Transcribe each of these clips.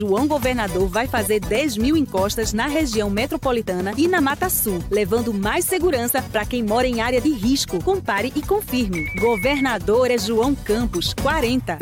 João Governador vai fazer 10 mil encostas na região metropolitana e na Mata Sul, levando mais segurança para quem mora em área de risco. Compare e confirme. Governador é João Campos, 40.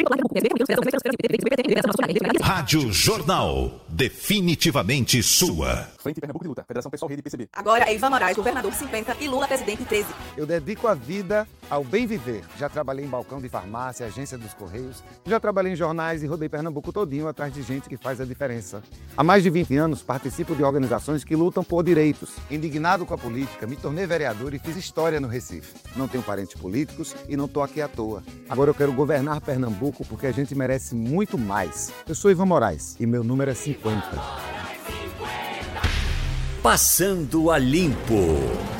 Rádio Jornal, definitivamente sua. Frente Pernambuco de Luta, Federação Pessoal Rede PCB. Agora é Ivan Moraes, governador 50 e Lula presidente 13. Eu dedico a vida ao bem viver. Já trabalhei em balcão de farmácia, agência dos Correios, já trabalhei em jornais e rodei Pernambuco todinho atrás de gente que faz a diferença. Há mais de 20 anos participo de organizações que lutam por direitos. Indignado com a política, me tornei vereador e fiz história no Recife. Não tenho parentes políticos e não estou aqui à toa. Agora eu quero governar Pernambuco porque a gente merece muito mais. Eu sou Ivan Moraes e meu número é 50. Passando a Limpo.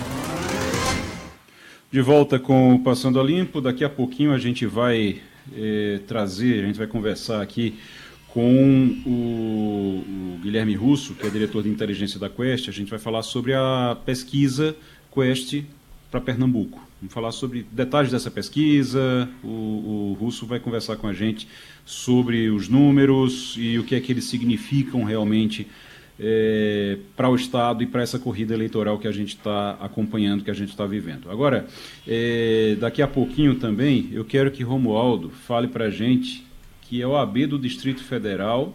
De volta com o Passando a Limpo. Daqui a pouquinho a gente vai a gente vai conversar aqui com o Guilherme Russo, que é diretor de inteligência da Quest. A gente vai falar sobre a pesquisa Quest para Pernambuco. Vamos falar sobre detalhes dessa pesquisa. O Russo vai conversar com a gente sobre os números e o que é que eles significam realmente para o Estado e para essa corrida eleitoral que a gente está acompanhando, que a gente está vivendo. Agora, daqui a pouquinho também, eu quero que Romualdo fale para a gente que a OAB do Distrito Federal,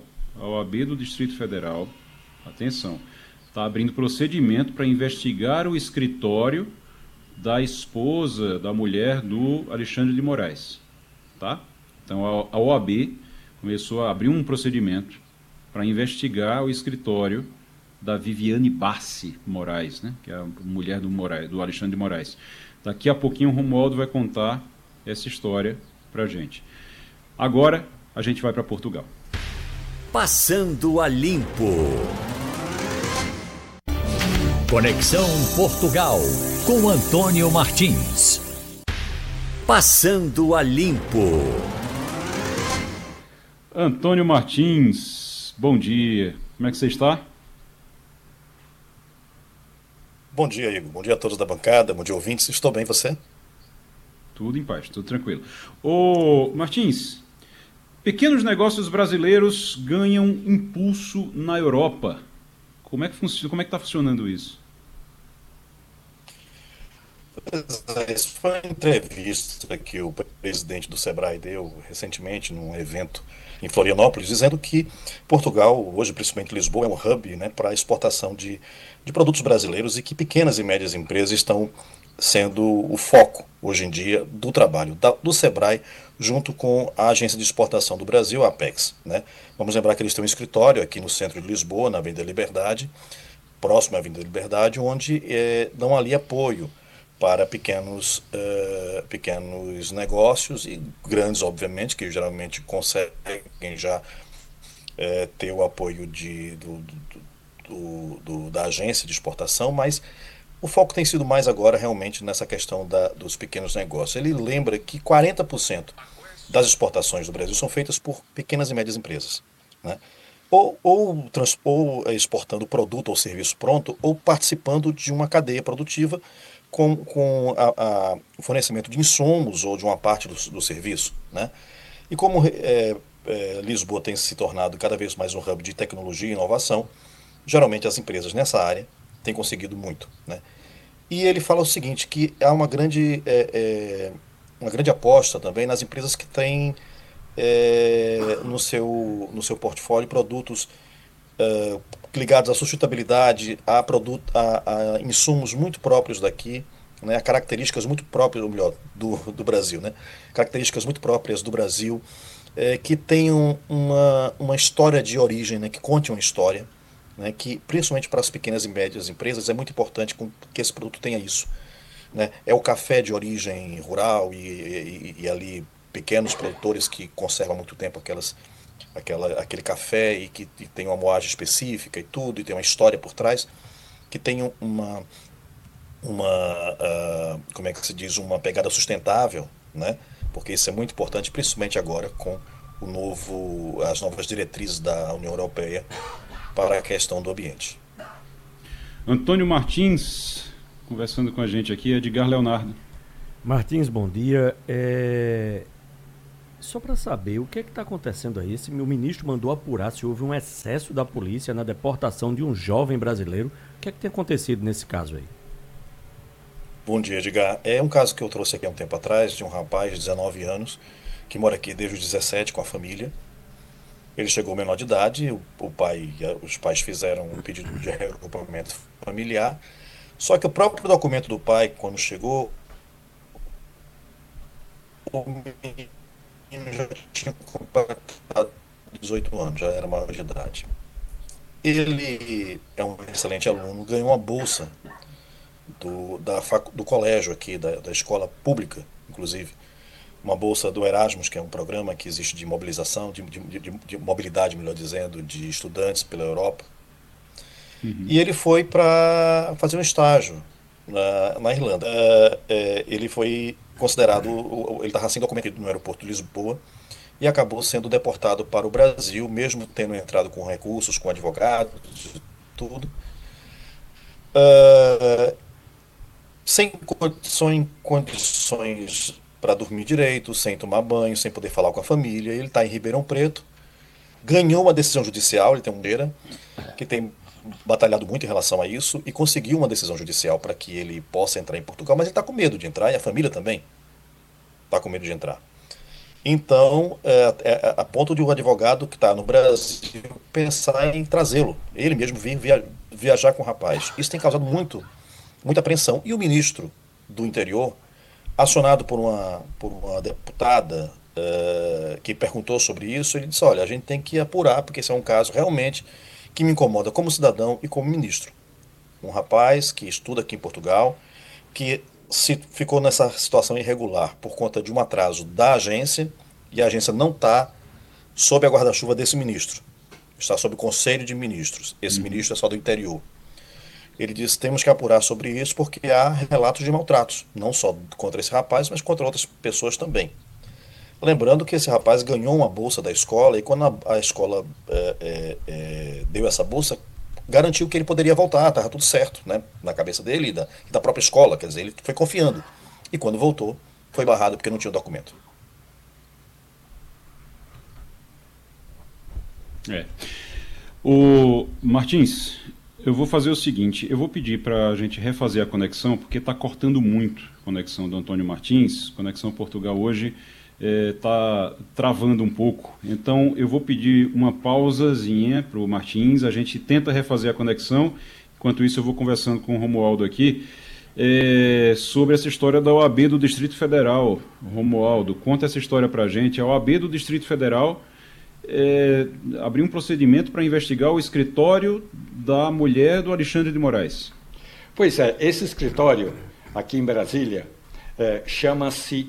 atenção, está abrindo procedimento para investigar o escritório da esposa, da mulher do Alexandre de Moraes. Tá? Então, a OAB começou a abrir um procedimento para investigar o escritório da Viviane Bassi Moraes, né, que é a mulher do Alexandre de Moraes. Daqui a pouquinho o Romualdo vai contar essa história para a gente. Agora a gente vai para Portugal. Passando a Limpo. Conexão Portugal com Antônio Martins. Passando a Limpo. Antônio Martins, bom dia. Como é que você está? Bom dia, Igor. Bom dia a todos da bancada, bom dia, ouvintes. Estou bem, você? Tudo em paz, tudo tranquilo. Ô, Martins, pequenos negócios brasileiros ganham impulso na Europa. Como é que está funcionando isso? Isso foi uma entrevista que o presidente do Sebrae deu recentemente num evento em Florianópolis, dizendo que Portugal, hoje principalmente Lisboa, é um hub, né, para a exportação de produtos brasileiros e que pequenas e médias empresas estão sendo o foco, hoje em dia, do trabalho do Sebrae, junto com a Agência de Exportação do Brasil, a Apex. Né? Vamos lembrar que eles têm um escritório aqui no centro de Lisboa, na Avenida Liberdade, próximo à Avenida Liberdade, onde dão ali apoio para pequenos negócios e grandes, obviamente, que geralmente conseguem já ter o apoio da agência de exportação, mas o foco tem sido mais agora realmente nessa questão dos pequenos negócios. Ele lembra que 40% das exportações do Brasil são feitas por pequenas e médias empresas, né? Ou exportando produto ou serviço pronto, ou participando de uma cadeia produtiva com o fornecimento de insumos ou de uma parte do serviço, né? E como Lisboa tem se tornado cada vez mais um hub de tecnologia e inovação, geralmente as empresas nessa área têm conseguido muito, né? E ele fala o seguinte, que há uma grande aposta também nas empresas que têm no seu portfólio produtos ligados à sustentabilidade, a insumos muito próprios daqui, né, a características muito próprias, ou melhor, do Brasil, né, características muito próprias do Brasil, que tenham uma história de origem, né, que conte uma história, né, que principalmente para as pequenas e médias empresas é muito importante que esse produto tenha isso, né. É o café de origem rural e ali pequenos produtores que conservam há muito tempo aquele café e que tem uma moagem específica e tudo, e tem uma história por trás, que tem como é que se diz, uma pegada sustentável, né? Porque isso é muito importante, principalmente agora com as novas diretrizes da União Europeia para a questão do ambiente. Antônio Martins, conversando com a gente aqui, Edgar Leonardo. Martins, bom dia. Só para saber, o que é que está acontecendo aí? O ministro mandou apurar se houve um excesso da polícia na deportação de um jovem brasileiro. O que é que tem acontecido nesse caso aí? Bom dia, Edgar. É um caso que eu trouxe aqui há um tempo atrás, de um rapaz de 19 anos, que mora aqui desde os 17 com a família. Ele chegou menor de idade, os pais fizeram um pedido de reagrupamento familiar, só que o próprio documento do pai, quando chegou, o menino já tinha completado 18 anos, já era maior de idade. Ele é um excelente aluno, ganhou uma bolsa do colégio aqui, da escola pública, inclusive, uma bolsa do Erasmus, que é um programa que existe de mobilização, de mobilidade, melhor dizendo, de estudantes pela Europa. E ele foi para fazer um estágio na Irlanda. Ele foi considerado, ele estava sendo documentado no aeroporto de Lisboa e acabou sendo deportado para o Brasil, mesmo tendo entrado com recursos, com advogados, tudo. Sem condições para dormir direito, sem tomar banho, sem poder falar com a família. Ele está em Ribeirão Preto, ganhou uma decisão judicial, ele tem um beira que tem batalhado muito em relação a isso e conseguiu uma decisão judicial para que ele possa entrar em Portugal, mas ele está com medo de entrar e a família também está com medo de entrar. Então, a ponto de um advogado que está no Brasil pensar em trazê-lo, ele mesmo vir viajar com o rapaz. Isso tem causado muita apreensão. E o ministro do Interior, acionado por uma deputada que perguntou sobre isso, ele disse, olha, a gente tem que apurar, porque esse é um caso realmente que me incomoda como cidadão e como ministro. Um rapaz que estuda aqui em Portugal, que ficou nessa situação irregular por conta de um atraso da agência, e a agência não está sob a guarda-chuva desse ministro. Está sob o Conselho de Ministros. Esse ministro é só do interior. Ele disse, temos que apurar sobre isso porque há relatos de maltratos, não só contra esse rapaz, mas contra outras pessoas também. Lembrando que esse rapaz ganhou uma bolsa da escola e quando a escola deu essa bolsa, garantiu que ele poderia voltar, estava tudo certo, né, na cabeça dele e da própria escola, quer dizer, ele foi confiando. E quando voltou, foi barrado porque não tinha o documento. O Martins, eu vou fazer o seguinte, eu vou pedir para a gente refazer a conexão, porque está cortando muito a conexão do Antônio Martins, conexão Portugal hoje está travando um pouco, então eu vou pedir uma pausazinha para o Martins, a gente tenta refazer a conexão, enquanto isso eu vou conversando com o Romualdo aqui, sobre essa história da OAB do Distrito Federal. Romualdo, conta essa história para a gente. A OAB do Distrito Federal abriu um procedimento para investigar o escritório da mulher do Alexandre de Moraes. Pois é, esse escritório aqui em Brasília chama-se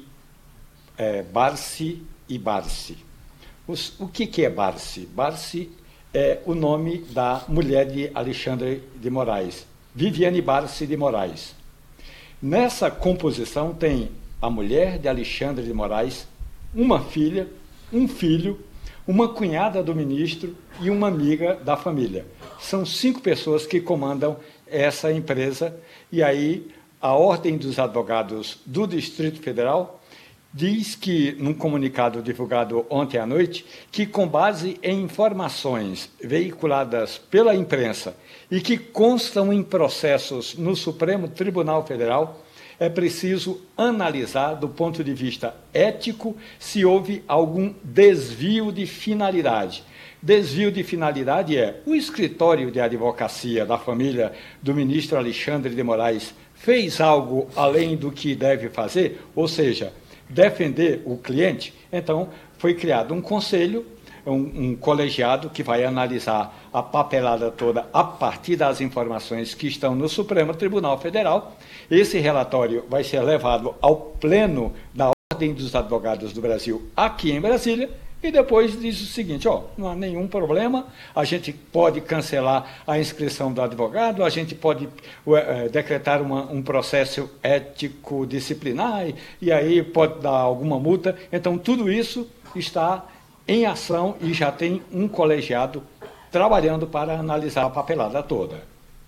Barsi e Barsi. O que é Barsi? Barsi é o nome da mulher de Alexandre de Moraes, Viviane Barsi de Moraes. Nessa composição tem a mulher de Alexandre de Moraes, uma filha, um filho, uma cunhada do ministro e uma amiga da família. São 5 pessoas que comandam essa empresa e aí a Ordem dos Advogados do Distrito Federal diz que, num comunicado divulgado ontem à noite, que com base em informações veiculadas pela imprensa e que constam em processos no Supremo Tribunal Federal, é preciso analisar do ponto de vista ético se houve algum desvio de finalidade. Desvio de finalidade é o escritório de advocacia da família do ministro Alexandre de Moraes fez algo além do que deve fazer, ou seja, defender o cliente. Então, foi criado um conselho, um colegiado que vai analisar a papelada toda a partir das informações que estão no Supremo Tribunal Federal. Esse relatório vai ser levado ao pleno da Ordem dos Advogados do Brasil aqui em Brasília e depois diz o seguinte, não há nenhum problema, a gente pode cancelar a inscrição do advogado, a gente pode decretar um processo ético disciplinar e aí pode dar alguma multa. Então, tudo isso está em ação e já tem um colegiado trabalhando para analisar a papelada toda.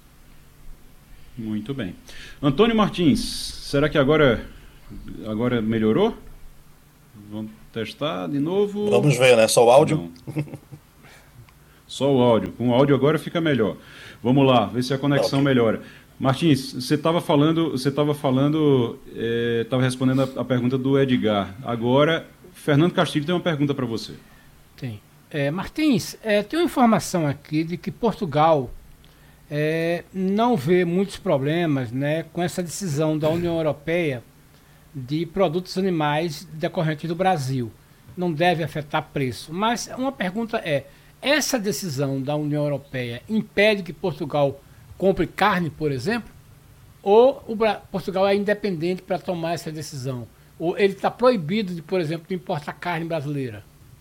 Muito bem. Antônio Martins, será que agora melhorou? Vamos testar de novo. Vamos ver, né? Só o áudio? Não. Só o áudio. Com o áudio agora fica melhor. Vamos lá, ver se a conexão melhora. Martins, você estava respondendo a pergunta do Edgar. Agora, Fernando Castilho tem uma pergunta para você. Tem. Martins, tem uma informação aqui de que Portugal não vê muitos problemas, né, com essa decisão da União Europeia de produtos animais decorrentes do Brasil. Não deve afetar preço. Mas uma pergunta essa decisão da União Europeia impede que Portugal compre carne, por exemplo? Ou Portugal é independente para tomar essa decisão? Ou ele está proibido de, por exemplo, de importar carne brasileira?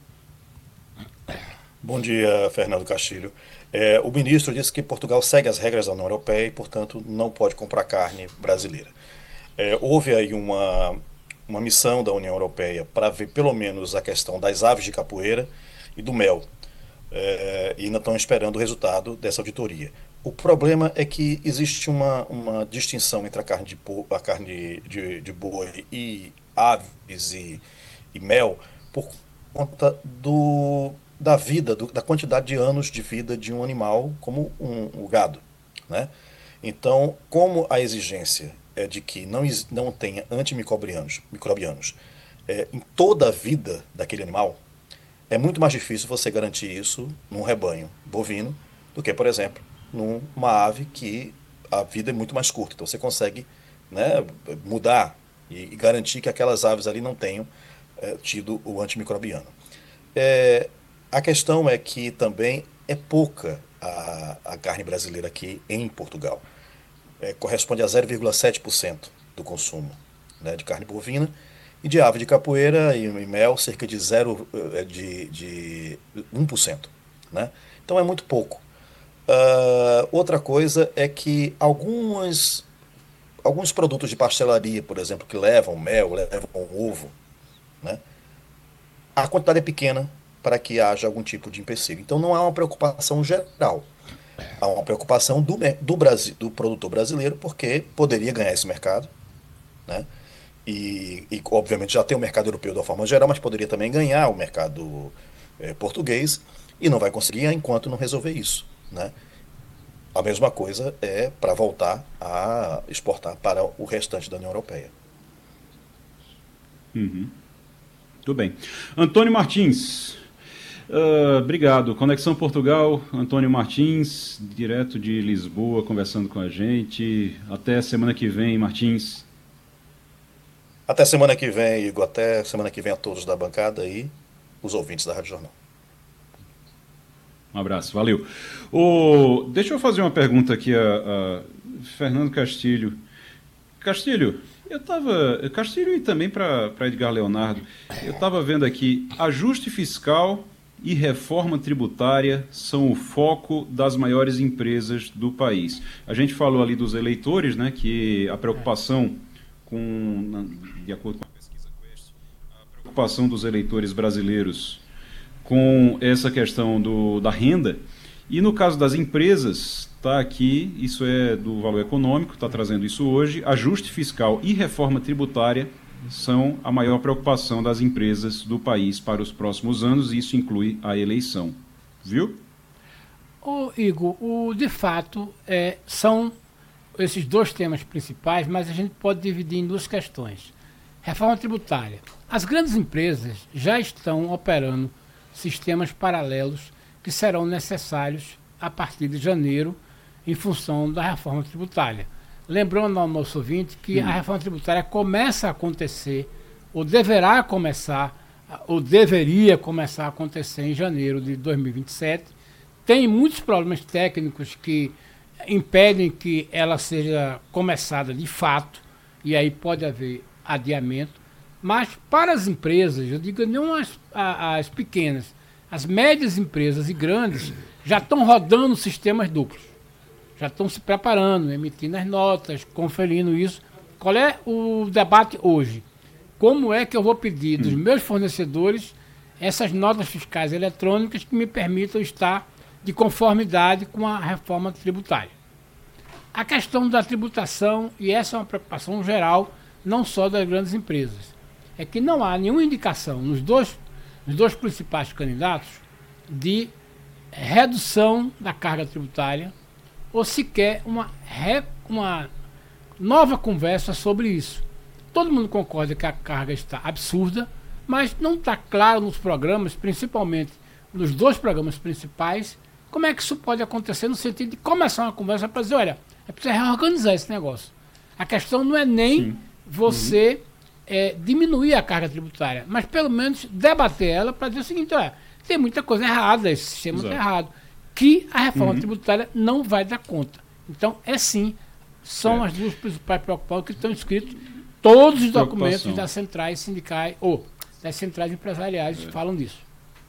Bom dia, Fernando Castilho. O ministro disse que Portugal segue as regras da União Europeia e, portanto, não pode comprar carne brasileira. Houve aí uma missão da União Europeia para ver pelo menos a questão das aves de capoeira e do mel. E ainda estão esperando o resultado dessa auditoria. O problema é que existe uma distinção entre a carne de boi e aves e mel por conta da vida, da quantidade de anos de vida de um animal como o gado, né? Então, como a exigência é de que não tenha antimicrobianos em toda a vida daquele animal, é muito mais difícil você garantir isso num rebanho bovino do que, por exemplo, numa ave que a vida é muito mais curta. Então você consegue, né, mudar e garantir que aquelas aves ali não tenham tido o antimicrobiano. A questão é que também é pouca a carne brasileira aqui em Portugal. Corresponde a 0,7% do consumo, né, de carne bovina. E de ave de capoeira e mel, cerca de 1%. Né? Então é muito pouco. Outra coisa é que alguns produtos de pastelaria, por exemplo, que levam mel, levam ovo, né? A quantidade é pequena para que haja algum tipo de empecilho. Então não há uma preocupação geral. Há uma preocupação do produtor brasileiro, porque poderia ganhar esse mercado, né? E obviamente já tem o mercado europeu de uma forma geral, mas poderia também ganhar o mercado português, e não vai conseguir enquanto não resolver isso, né? A mesma coisa é para voltar a exportar para o restante da União Europeia. Tudo bem. Antônio Martins, obrigado. Conexão Portugal, Antônio Martins, direto de Lisboa, conversando com a gente. Até semana que vem, Martins. Até semana que vem, Igor. Até semana que vem a todos da bancada e os ouvintes da Rádio Jornal. Um abraço, valeu. Deixa eu fazer uma pergunta aqui a Fernando Castilho. Castilho, Castilho e também para Edgar Leonardo, eu estava vendo aqui, ajuste fiscal e reforma tributária são o foco das maiores empresas do país. A gente falou ali dos eleitores, né, que a preocupação de acordo com a pesquisa Quest, a preocupação dos eleitores brasileiros com essa questão da renda, e no caso das empresas, está aqui, isso é do Valor Econômico, está trazendo isso hoje, ajuste fiscal e reforma tributária são a maior preocupação das empresas do país para os próximos anos, e isso inclui a eleição. Viu? Igor, de fato, são esses dois temas principais, mas a gente pode dividir em duas questões. Reforma tributária. As grandes empresas já estão operando sistemas paralelos que serão necessários a partir de janeiro em função da reforma tributária. Lembrando ao nosso ouvinte que a reforma tributária começa a acontecer, ou deveria começar a acontecer em janeiro de 2027. Tem muitos problemas técnicos que impedem que ela seja começada de fato, e aí pode haver adiamento, mas para as empresas, eu digo não as pequenas, as médias empresas e grandes já estão rodando sistemas duplos, já estão se preparando, emitindo as notas, conferindo isso. Qual é o debate hoje? Como é que eu vou pedir dos meus fornecedores essas notas fiscais eletrônicas que me permitam estar de conformidade com a reforma tributária? A questão da tributação, e essa é uma preocupação geral, não só das grandes empresas. é que não há nenhuma indicação nos dois principais candidatos de redução da carga tributária ou sequer uma nova conversa sobre isso. Todo mundo concorda que a carga está absurda, mas não está claro nos programas, principalmente nos dois programas principais, como é que isso pode acontecer no sentido de começar uma conversa para dizer, olha, é preciso reorganizar esse negócio. A questão não é nem você diminuir a carga tributária, mas pelo menos debater ela para dizer o seguinte, olha, tem muita coisa errada, esse sistema está errado, que a reforma tributária não vai dar conta. Então, são as duas principais preocupações que estão escritos todos os documentos das centrais sindicais ou das centrais empresariais falam disso.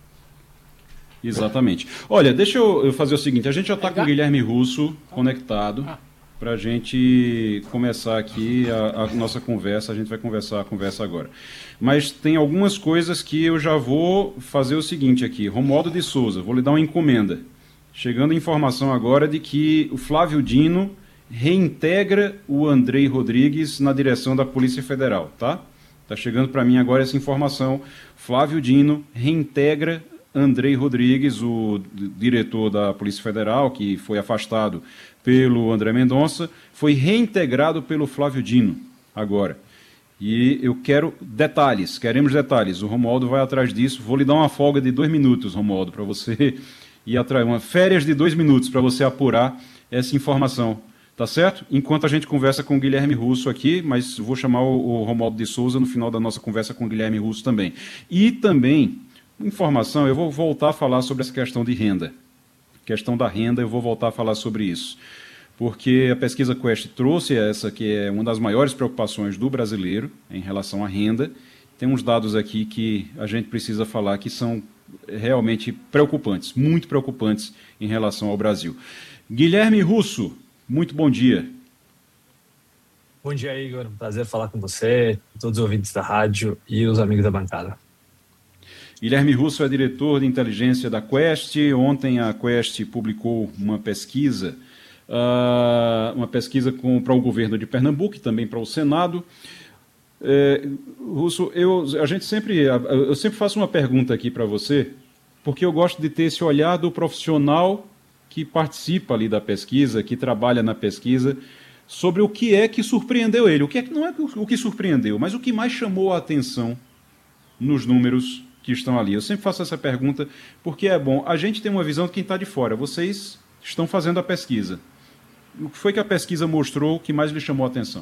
Exatamente. Olha, deixa eu fazer o seguinte, a gente já está com o Guilherme Russo conectado para a gente começar aqui a nossa conversa, a gente vai conversar a conversa agora. Mas tem algumas coisas que eu já vou fazer o seguinte aqui. Romualdo de Souza, vou lhe dar uma encomenda. Chegando a informação agora de que o Flávio Dino reintegra o Andrei Rodrigues na direção da Polícia Federal, tá? Tá chegando para mim agora essa informação. Flávio Dino reintegra Andrei Rodrigues, o diretor da Polícia Federal, que foi afastado pelo André Mendonça, foi reintegrado pelo Flávio Dino agora. E eu quero detalhes, queremos detalhes. O Romualdo vai atrás disso. Vou lhe dar uma folga de 2 minutos, Romualdo, para você ir atrás, uma férias de 2 minutos para você apurar essa informação. Tá certo? Enquanto a gente conversa com o Guilherme Russo aqui, mas vou chamar o Romualdo de Souza no final da nossa conversa com o Guilherme Russo também. E também, informação, eu vou voltar a falar sobre essa questão de renda. Questão da renda, eu vou voltar a falar sobre isso. Porque a pesquisa Quest trouxe essa, que é uma das maiores preocupações do brasileiro em relação à renda. Tem uns dados aqui que a gente precisa falar que são realmente preocupantes, muito preocupantes em relação ao Brasil. Guilherme Russo, muito bom dia. Bom dia, Igor. Prazer falar com você, todos os ouvintes da rádio e os amigos da bancada. Guilherme Russo é diretor de inteligência da Quest. Ontem a Quest publicou uma pesquisa para o governo de Pernambuco e também para o Senado. Russo, eu sempre faço uma pergunta aqui para você, porque eu gosto de ter esse olhar do profissional que participa ali da pesquisa, que trabalha na pesquisa, sobre o que é que surpreendeu ele. Não é o que surpreendeu, mas o que mais chamou a atenção nos números que estão ali. Eu sempre faço essa pergunta porque é bom. A gente tem uma visão de quem está de fora. Vocês estão fazendo a pesquisa. O que foi que a pesquisa mostrou que mais lhe chamou a atenção?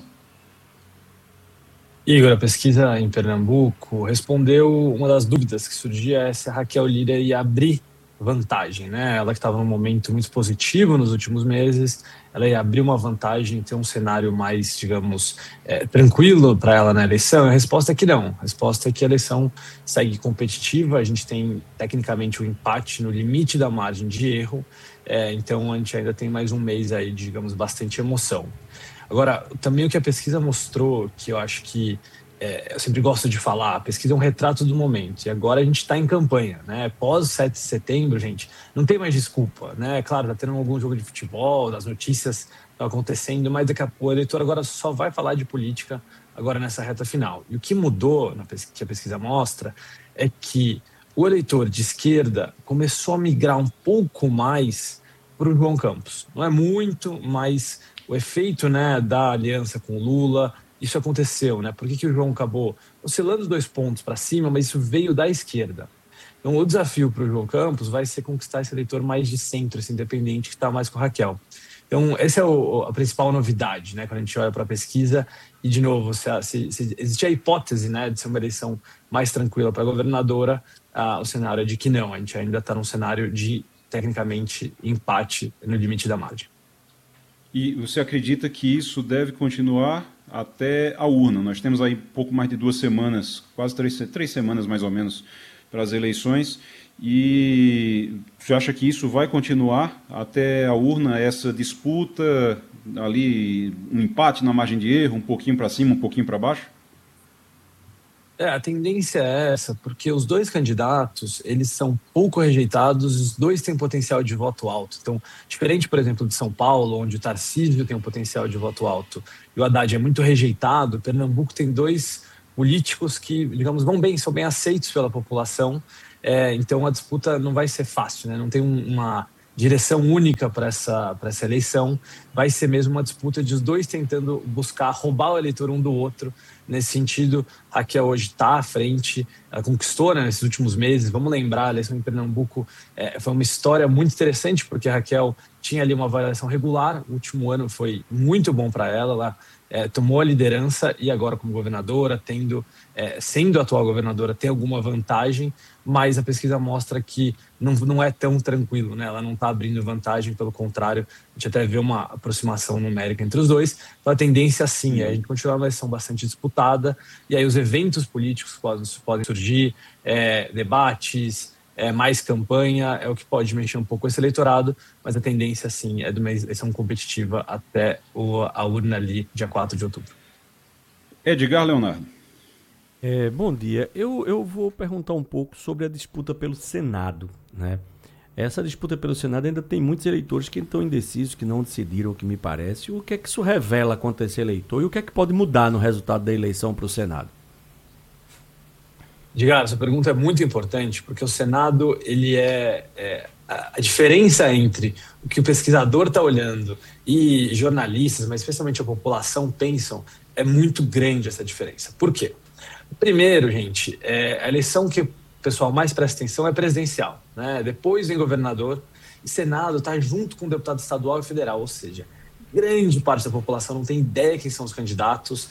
Igor, a pesquisa em Pernambuco respondeu uma das dúvidas que surgia, é se a Raquel Lira ia abrir vantagem, né? Ela que estava num momento muito positivo nos últimos meses, ela ia abrir uma vantagem, ter um cenário mais, digamos, tranquilo para ela na eleição. A resposta é que não. A resposta é que a eleição segue competitiva, a gente tem tecnicamente um empate no limite da margem de erro, então a gente ainda tem mais um mês aí, digamos, bastante emoção. Agora, também o que a pesquisa mostrou, que eu acho que eu sempre gosto de falar, a pesquisa é um retrato do momento, e agora a gente está em campanha, né? Pós 7 de setembro, gente, não tem mais desculpa, né? Claro, está tendo algum jogo de futebol, as notícias estão acontecendo, mas daqui a pouco o eleitor agora só vai falar de política agora nessa reta final. E o que mudou, que a pesquisa mostra, é que o eleitor de esquerda começou a migrar um pouco mais para o João Campos. Não é muito, mas o efeito, né, da aliança com o Lula, isso aconteceu, né? Por que o João acabou oscilando os 2 pontos para cima, mas isso veio da esquerda? Então, o desafio para o João Campos vai ser conquistar esse eleitor mais de centro, esse independente que está mais com a Raquel. Então, essa é a principal novidade, né? Quando a gente olha para a pesquisa, e de novo, se existe a hipótese, né, de ser uma eleição mais tranquila para a governadora, o cenário é de que não, a gente ainda está num cenário de, tecnicamente, empate no limite da margem. E você acredita que isso deve continuar até a urna? Nós temos aí pouco mais de 2 semanas, quase 3 semanas mais ou menos, para as eleições. E você acha que isso vai continuar até a urna, essa disputa ali, um empate na margem de erro, um pouquinho para cima, um pouquinho para baixo? A tendência é essa, porque os 2 candidatos, eles são pouco rejeitados, os 2 têm potencial de voto alto. Então, diferente, por exemplo, de São Paulo, onde o Tarcísio tem um potencial de voto alto e o Haddad é muito rejeitado, Pernambuco tem 2 políticos que, digamos, vão bem, são bem aceitos pela população. Então a disputa não vai ser fácil, né? Não tem uma direção única para essa eleição. Vai ser mesmo uma disputa de os dois tentando buscar roubar o eleitor um do outro. Nesse sentido, a Raquel hoje está à frente, ela conquistou, né, nesses últimos meses. Vamos lembrar, a eleição em Pernambuco foi uma história muito interessante, porque a Raquel tinha ali uma avaliação regular. O último ano foi muito bom para ela tomou a liderança e agora como governadora, sendo a atual governadora, tem alguma vantagem, mas a pesquisa mostra que não é tão tranquilo, né? Ela não está abrindo vantagem, pelo contrário, a gente até vê uma aproximação numérica entre os dois. Então a tendência sim é a gente continuar uma eleição bastante disputada, e aí os eventos políticos podem surgir, debates, mais campanha, é o que pode mexer um pouco esse eleitorado, mas a tendência sim é de uma eleição competitiva até a urna ali, dia 4 de outubro. Edgar Leonardo. Bom dia. Eu vou perguntar um pouco sobre a disputa pelo Senado, né? Essa disputa pelo Senado ainda tem muitos eleitores que estão indecisos, que não decidiram, o que me parece. O que é que isso revela quanto a esse eleitor e o que é que pode mudar no resultado da eleição para o Senado? Edgar, essa pergunta é muito importante, porque o Senado, ele a diferença entre o que o pesquisador está olhando e jornalistas, mas especialmente a população, pensam, é muito grande essa diferença. Por quê? Primeiro, gente, a eleição que o pessoal mais presta atenção é presidencial, né? Depois vem governador, e Senado está junto com o deputado estadual e federal, ou seja, grande parte da população não tem ideia quem são os candidatos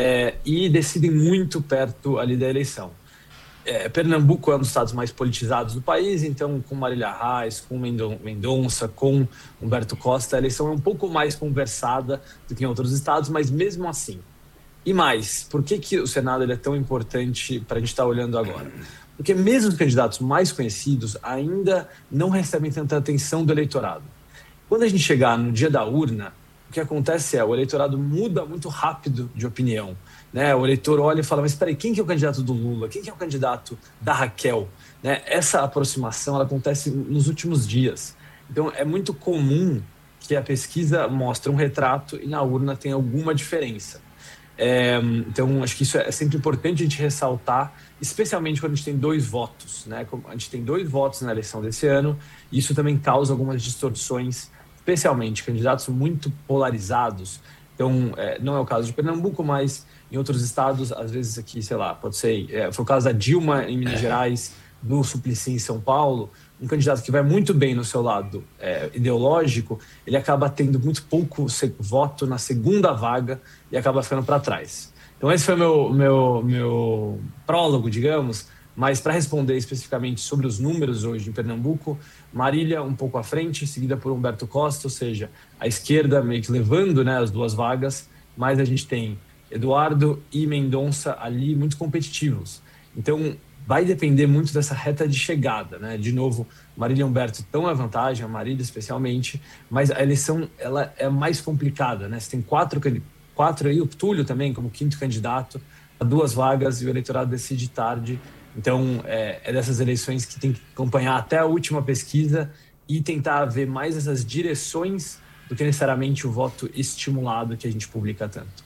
e decidem muito perto ali da eleição. Pernambuco é um dos estados mais politizados do país, então com Marília Reis, com Mendonça, com Humberto Costa, a eleição é um pouco mais conversada do que em outros estados, mas mesmo assim. E mais, por que o Senado é tão importante para a gente estar olhando agora? Porque mesmo os candidatos mais conhecidos ainda não recebem tanta atenção do eleitorado. Quando a gente chegar no dia da urna, o que acontece o eleitorado muda muito rápido de opinião, né? O eleitor olha e fala, mas espera aí, quem que é o candidato do Lula? Quem que é o candidato da Raquel? Né? Essa aproximação ela acontece nos últimos dias. Então é muito comum que a pesquisa mostre um retrato e na urna tem alguma diferença. Então acho que isso é sempre importante a gente ressaltar, especialmente quando a gente tem 2 votos, né? A gente tem 2 votos na eleição desse ano, e isso também causa algumas distorções, especialmente candidatos muito polarizados. Então, não é o caso de Pernambuco, mas em outros estados, às vezes aqui, sei lá, pode ser... foi o caso da Dilma em Minas Gerais, do Suplicy em São Paulo. Um candidato que vai muito bem no seu lado ideológico, ele acaba tendo muito pouco voto na segunda vaga e acaba ficando para trás. Então, esse foi o meu prólogo, digamos, mas para responder especificamente sobre os números hoje em Pernambuco, Marília um pouco à frente, seguida por Humberto Costa, ou seja, a esquerda meio que levando, né, as 2 vagas, mas a gente tem Eduardo e Mendonça ali muito competitivos. Então, vai depender muito dessa reta de chegada, né? De novo, Marília e Humberto estão à vantagem, a Marília especialmente, mas a eleição ela é mais complicada, né? Você tem 4 aí, o Túlio também como 5º candidato, a 2 vagas e o eleitorado decide tarde. Então, é dessas eleições que tem que acompanhar até a última pesquisa e tentar ver mais essas direções do que necessariamente o voto estimulado que a gente publica tanto.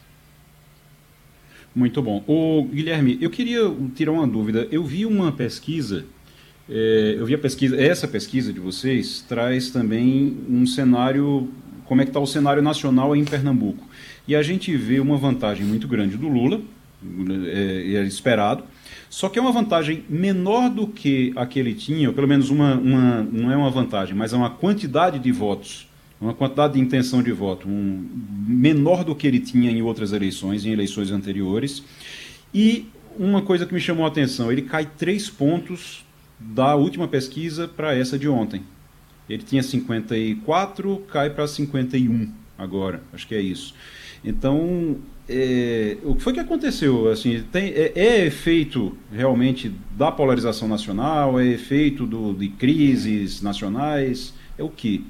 Muito bom. Guilherme, eu queria tirar uma dúvida. Eu vi uma pesquisa, essa pesquisa de vocês traz também um cenário, como é que está o cenário nacional em Pernambuco. E a gente vê uma vantagem muito grande do Lula, era esperado, só que é uma vantagem menor do que a que ele tinha, ou pelo menos não é uma vantagem, mas é uma quantidade de votos, uma quantidade de intenção de voto menor do que ele tinha em outras eleições, em eleições anteriores. E uma coisa que me chamou a atenção, ele cai 3 pontos da última pesquisa para essa de ontem. Ele tinha 54, cai para 51 agora, acho que é isso. Então, o que foi que aconteceu? Assim, é efeito realmente da polarização nacional? É efeito de crises nacionais? É o quê?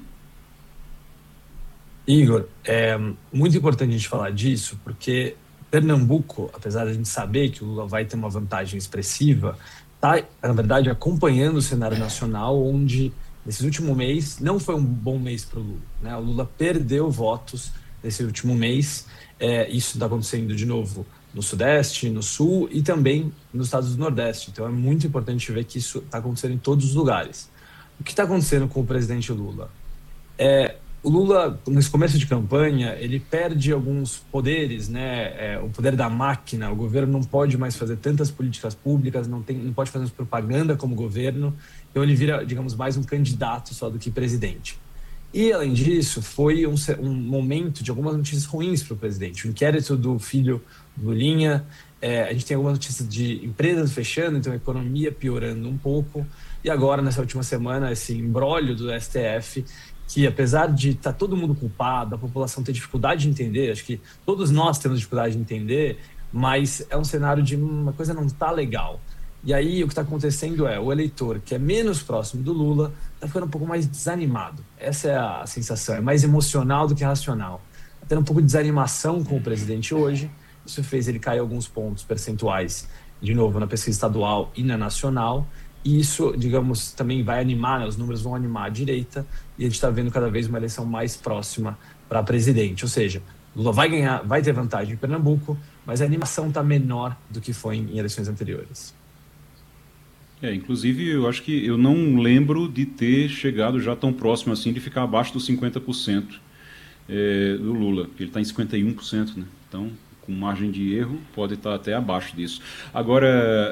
Igor, é muito importante a gente falar disso, porque Pernambuco, apesar de a gente saber que o Lula vai ter uma vantagem expressiva, está, na verdade, acompanhando o cenário nacional, onde, nesse último mês, não foi um bom mês para o Lula, né? O Lula perdeu votos nesse último mês. Isso está acontecendo, de novo, no Sudeste, no Sul e também nos estados do Nordeste. Então é muito importante ver que isso está acontecendo em todos os lugares. O que está acontecendo com o presidente Lula? O Lula, nesse começo de campanha, ele perde alguns poderes, né? O poder da máquina. O governo não pode mais fazer tantas políticas públicas, não pode fazer propaganda como governo. Então ele vira, digamos, mais um candidato só do que presidente. E, além disso, foi um momento de algumas notícias ruins para o presidente. O inquérito do filho do Lulinha, a gente tem algumas notícias de empresas fechando, então a economia piorando um pouco. E agora, nessa última semana, esse imbróglio do STF, que apesar de estar todo mundo culpado, a população ter dificuldade de entender, acho que todos nós temos dificuldade de entender, mas é um cenário de uma coisa não está legal. E aí o que está acontecendo o eleitor que é menos próximo do Lula está ficando um pouco mais desanimado. Essa é a sensação, é mais emocional do que racional. Está tendo um pouco de desanimação com o presidente hoje, isso fez ele cair alguns pontos percentuais, de novo, na pesquisa estadual e na nacional, e isso, digamos, também vai animar, né? Os números vão animar a direita, e a gente está vendo cada vez uma eleição mais próxima para presidente. Ou seja, Lula vai ganhar, vai ter vantagem em Pernambuco, mas a animação está menor do que foi em eleições anteriores. Inclusive, eu acho que eu não lembro de ter chegado já tão próximo assim, de ficar abaixo dos 50% do Lula, porque ele está em 51%, né? Então, com margem de erro, pode estar até abaixo disso. Agora,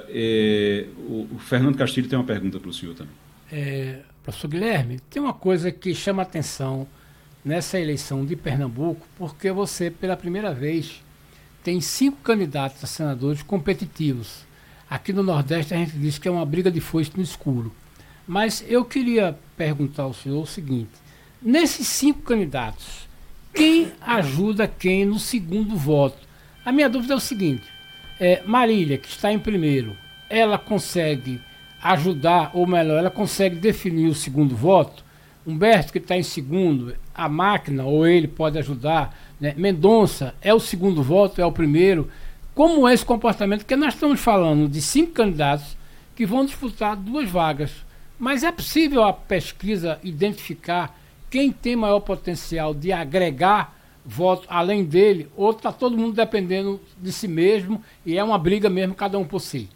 o Fernando Castilho tem uma pergunta para o senhor também. Professor Guilherme, tem uma coisa que chama atenção nessa eleição de Pernambuco, porque você, pela primeira vez, tem 5 candidatos a senadores competitivos. Aqui no Nordeste a gente diz que é uma briga de foice no escuro. Mas eu queria perguntar ao senhor o seguinte: nesses 5 candidatos, quem ajuda quem no segundo voto? A minha dúvida é o seguinte: Marília, que está em primeiro, ela consegue ajudar, ou melhor, ela consegue definir o segundo voto? Humberto, que está em segundo, a máquina ou ele pode ajudar, né? Mendonça é o segundo voto, é o primeiro? Como é esse comportamento? Porque nós estamos falando de 5 candidatos que vão disputar 2 vagas. Mas é possível a pesquisa identificar quem tem maior potencial de agregar voto além dele, ou está todo mundo dependendo de si mesmo e é uma briga mesmo, cada um por si?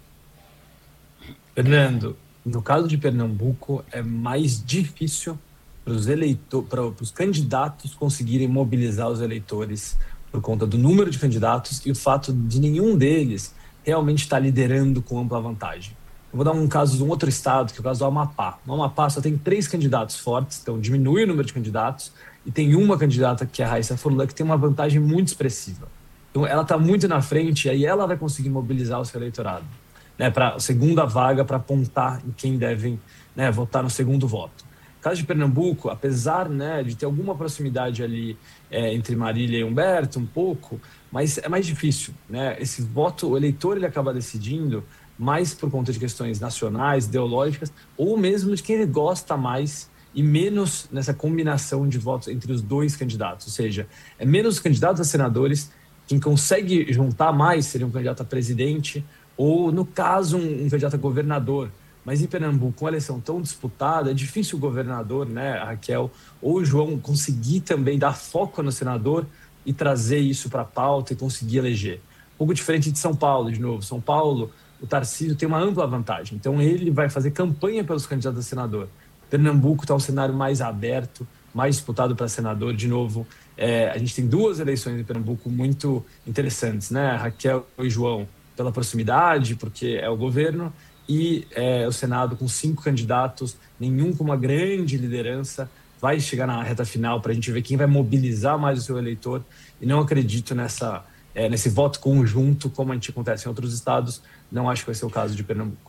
Fernando, no caso de Pernambuco, é mais difícil para os candidatos conseguirem mobilizar os eleitores por conta do número de candidatos e o fato de nenhum deles realmente estar liderando com ampla vantagem. Eu vou dar um caso de um outro estado, que é o caso do Amapá. No Amapá só tem 3 candidatos fortes, então diminui o número de candidatos, e tem uma candidata, que é a Raíssa Furlan, que tem uma vantagem muito expressiva. Então ela está muito na frente, e aí ela vai conseguir mobilizar o seu eleitorado, né, para a segunda vaga, para apontar em quem devem, né, votar no segundo voto. No caso de Pernambuco, apesar, né, de ter alguma proximidade ali entre Marília e Humberto, um pouco, mas é mais difícil, né? Esse voto, o eleitor, ele acaba decidindo mais por conta de questões nacionais, ideológicas, ou mesmo de quem ele gosta mais, e menos nessa combinação de votos entre os 2 candidatos. Ou seja, é menos candidatos a senadores. Quem consegue juntar mais seria um candidato a presidente, ou, no caso, um candidato a governador. Mas em Pernambuco, com a eleição tão disputada, é difícil o governador, né, a Raquel, ou o João, conseguir também dar foco no senador e trazer isso para a pauta e conseguir eleger. Um pouco diferente de São Paulo, de novo. São Paulo, o Tarcísio tem uma ampla vantagem. Então ele vai fazer campanha pelos candidatos a senador. Pernambuco está um cenário mais aberto, mais disputado para senador. De novo, a gente tem 2 eleições em Pernambuco muito interessantes, né? Raquel e João, pela proximidade, porque é o governo, e o Senado com 5 candidatos, nenhum com uma grande liderança. Vai chegar na reta final para a gente ver quem vai mobilizar mais o seu eleitor, e não acredito nesse voto conjunto, como a gente acontece em outros estados. Não acho que vai ser o caso de Pernambuco.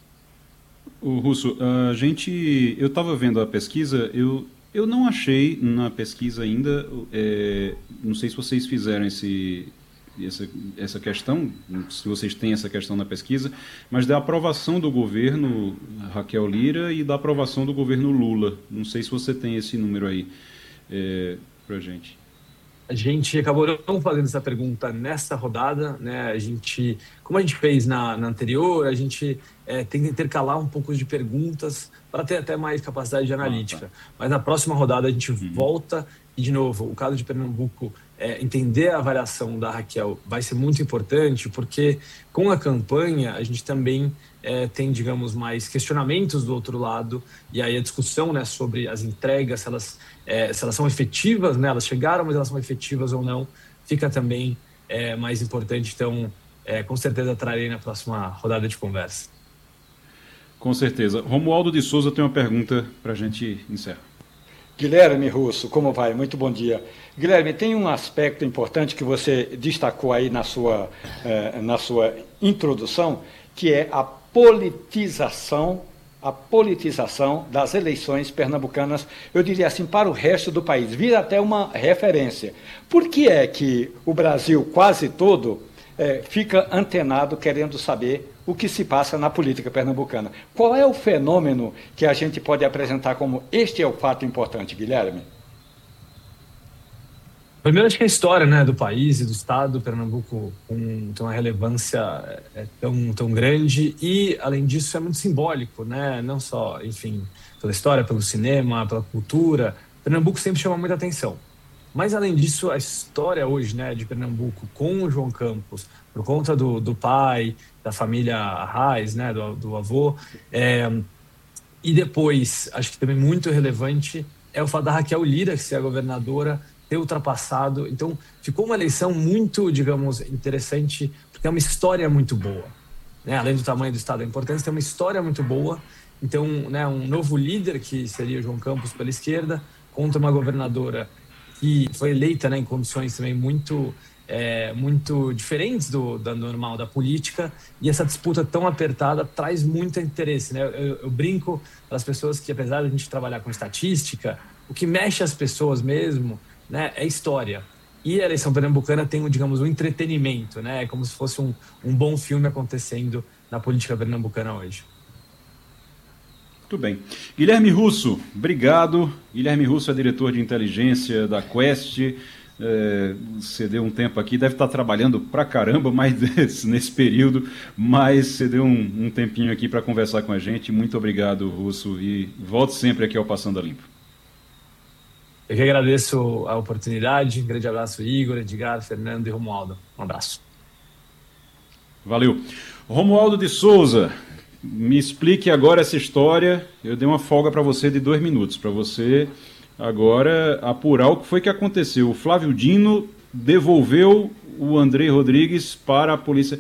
O Russo, eu estava vendo a pesquisa, eu não achei na pesquisa ainda, não sei se vocês fizeram essa questão, se vocês têm essa questão na pesquisa, mas da aprovação do governo Raquel Lira e da aprovação do governo Lula. Não sei se você tem esse número aí para a gente. A gente acabou não fazendo essa pergunta nessa rodada, né? Como a gente fez na anterior, a gente tenta intercalar um pouco de perguntas para ter até mais capacidade de analítica. Mas na próxima rodada a gente volta e, de novo, o caso de Pernambuco entender a avaliação da Raquel vai ser muito importante, porque com a campanha a gente também tem, digamos, mais questionamentos do outro lado, e aí a discussão, né, sobre as entregas, se elas são efetivas, né, elas chegaram, mas elas são efetivas ou não, fica também mais importante. Então, com certeza trarei na próxima rodada de conversa. Com certeza. Romualdo de Souza tem uma pergunta para a gente encerrar. Guilherme Russo, como vai? Muito bom dia. Guilherme, tem um aspecto importante que você destacou aí na sua introdução, que é a politização das eleições pernambucanas, eu diria assim, para o resto do país, vira até uma referência. Por que é que o Brasil quase todo fica antenado querendo saber o que se passa na política pernambucana? Qual é o fenômeno que a gente pode apresentar como este é o fato importante, Guilherme? Primeiro, acho que a história, né, do país e do estado, Pernambuco tem uma relevância tão grande e, além disso, é muito simbólico, né? Não só, enfim, pela história, pelo cinema, pela cultura. Pernambuco sempre chama muita atenção. Mas, além disso, a história hoje, né, de Pernambuco com o João Campos, por conta do pai, da família Arraes, né, do avô, e depois, acho que também muito relevante, é o fato da Raquel Lira, que ser a governadora, ter ultrapassado. Então, ficou uma eleição muito, digamos, interessante, porque é uma história muito boa, né? Além do tamanho do estado, a importância tem uma história muito boa. Então, né, um novo líder, que seria João Campos pela esquerda, contra uma governadora que foi eleita, né, em condições também muito diferentes do normal da política, e essa disputa tão apertada traz muito interesse, né? Eu brinco para as pessoas que, apesar de a gente trabalhar com estatística, o que mexe as pessoas mesmo, né, é história. E a eleição pernambucana tem, digamos, um entretenimento, né? É como se fosse um bom filme acontecendo na política pernambucana hoje. Muito bem. Guilherme Russo, obrigado. Guilherme Russo é diretor de inteligência da Quest. Você deu um tempo aqui, deve estar trabalhando pra caramba nesse período, mas você deu um tempinho aqui para conversar com a gente. Muito obrigado, Russo, e volte sempre aqui ao Passando a Limpo. Eu que agradeço a oportunidade. Um grande abraço, Igor, Edgar, Fernando e Romualdo. Um abraço. Valeu. Romualdo de Souza, me explique agora essa história. Eu dei uma folga para você de 2 minutos, para você agora apurar o que foi que aconteceu. O Flávio Dino devolveu o Andrei Rodrigues para a polícia,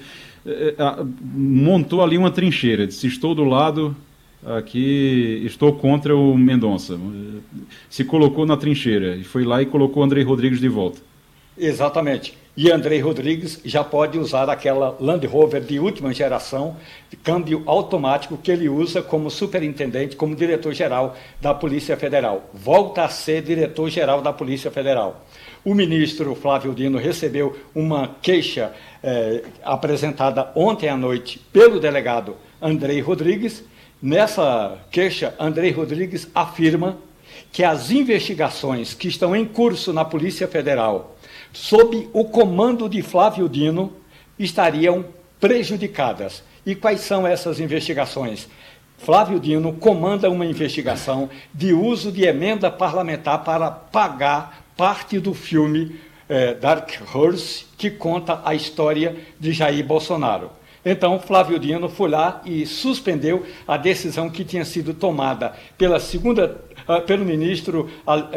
montou ali uma trincheira, disse: estou do lado, aqui estou contra o Mendonça. Se colocou na trincheira e foi lá e colocou o Andrei Rodrigues de volta. Exatamente. E Andrei Rodrigues já pode usar aquela Land Rover de última geração, de câmbio automático, que ele usa como superintendente, como diretor-geral da Polícia Federal. Volta a ser diretor-geral da Polícia Federal. O ministro Flávio Dino recebeu uma queixa apresentada ontem à noite pelo delegado Andrei Rodrigues. Nessa queixa, Andrei Rodrigues afirma que as investigações que estão em curso na Polícia Federal sob o comando de Flávio Dino estariam prejudicadas. E quais são essas investigações? Flávio Dino comanda uma investigação de uso de emenda parlamentar para pagar parte do filme Dark Horse, que conta a história de Jair Bolsonaro. Então, Flávio Dino foi lá e suspendeu a decisão que tinha sido tomada pelo ministro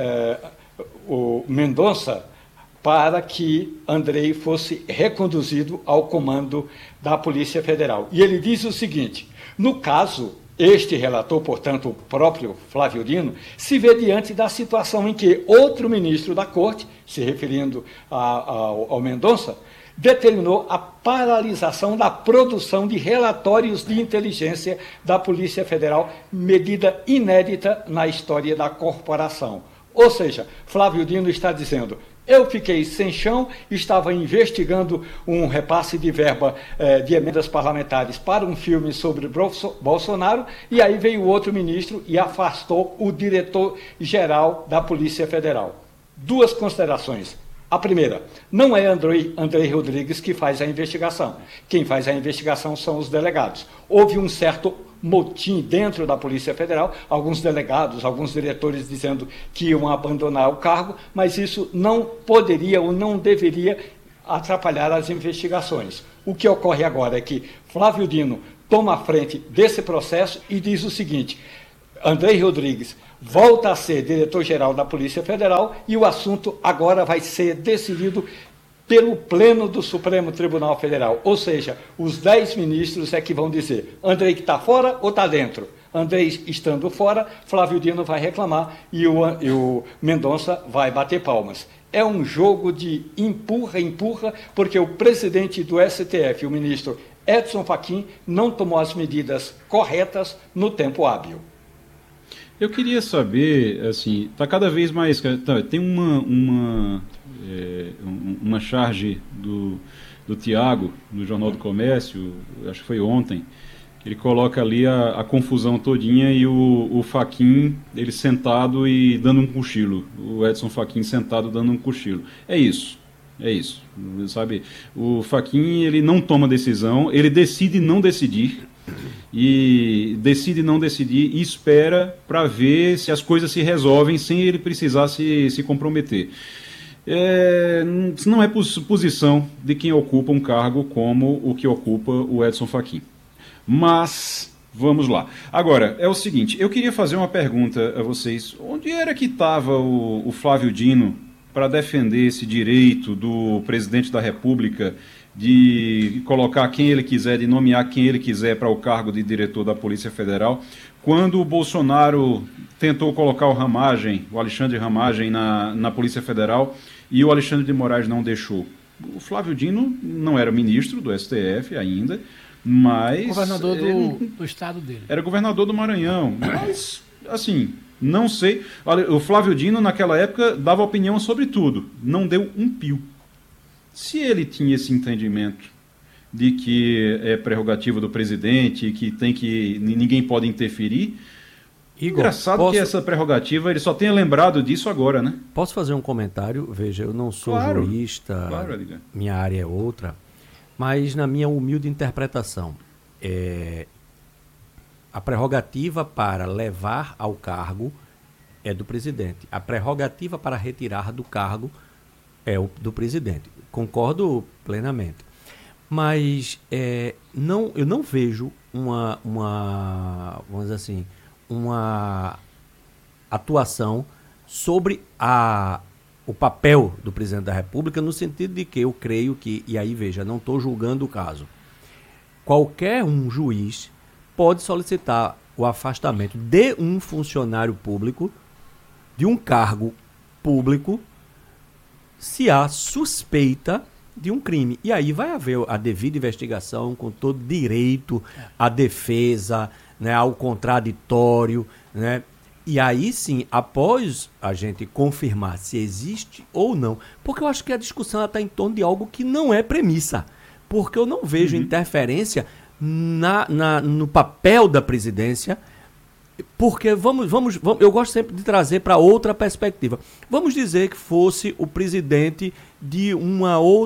o Mendonça, para que Andrei fosse reconduzido ao comando da Polícia Federal. E ele diz o seguinte: no caso, este relator, portanto, o próprio Flávio Dino, se vê diante da situação em que outro ministro da Corte, se referindo ao Mendonça, determinou a paralisação da produção de relatórios de inteligência da Polícia Federal, medida inédita na história da corporação. Ou seja, Flávio Dino está dizendo: eu fiquei sem chão, estava investigando um repasse de verba de emendas parlamentares para um filme sobre Bolsonaro, e aí veio outro ministro e afastou o diretor-geral da Polícia Federal. 2 considerações. A primeira, não é Andrei Rodrigues que faz a investigação. Quem faz a investigação são os delegados. Houve um certo motim dentro da Polícia Federal, alguns delegados, alguns diretores dizendo que iam abandonar o cargo, mas isso não poderia ou não deveria atrapalhar as investigações. O que ocorre agora é que Flávio Dino toma a frente desse processo e diz o seguinte: Andrei Rodrigues volta a ser diretor-geral da Polícia Federal e o assunto agora vai ser decidido pelo Pleno do Supremo Tribunal Federal. Ou seja, os 10 ministros é que vão dizer: Andrei que está fora ou está dentro? Andrei estando fora, Flávio Dino vai reclamar e o Mendonça vai bater palmas. É um jogo de empurra, porque o presidente do STF, o ministro Edson Fachin, não tomou as medidas corretas no tempo hábil. Eu queria saber, assim, está cada vez mais... Tem uma charge do Tiago, no Jornal do Comércio, acho que foi ontem, que ele coloca ali a confusão todinha e o Fachin, ele sentado e dando um cochilo. O Edson Fachin sentado dando um cochilo. É isso, sabe? O Fachin, ele não toma decisão, ele decide não decidir, e espera para ver se as coisas se resolvem sem ele precisar se comprometer. Não é posição de quem ocupa um cargo como o que ocupa o Edson Fachin. Mas, vamos lá. Agora, é o seguinte, eu queria fazer uma pergunta a vocês. Onde era que estava o Flávio Dino para defender esse direito do presidente da República de colocar quem ele quiser, de nomear quem ele quiser para o cargo de diretor da Polícia Federal, quando o Bolsonaro tentou colocar o Alexandre Ramagem na Polícia Federal e o Alexandre de Moraes não deixou? O Flávio Dino não era ministro do STF ainda, mas... Governador do estado dele. Era governador do Maranhão, mas, assim, não sei. Olha, o Flávio Dino, naquela época, dava opinião sobre tudo, não deu um pio. Se ele tinha esse entendimento de que é prerrogativa do presidente, que ninguém pode interferir, Igor, engraçado que essa prerrogativa, ele só tenha lembrado disso agora, né? Posso fazer um comentário? Veja, eu não sou jurista, minha área é outra, mas na minha humilde interpretação, a prerrogativa para levar ao cargo é do presidente. A prerrogativa para retirar do cargo é do presidente. Concordo plenamente. Mas eu não vejo vamos dizer assim, uma atuação sobre o papel do presidente da República, no sentido de que eu creio que, e aí veja, não estou julgando o caso, qualquer um juiz pode solicitar o afastamento de um funcionário público, de um cargo público, se há suspeita de um crime. E aí vai haver a devida investigação com todo direito à defesa, né, ao contraditório, né? E aí sim, após a gente confirmar se existe ou não, porque eu acho que a discussão está em torno de algo que não é premissa, porque eu não vejo interferência no papel da presidência. Porque vamos, eu gosto sempre de trazer para outra perspectiva. Vamos dizer que fosse o presidente de um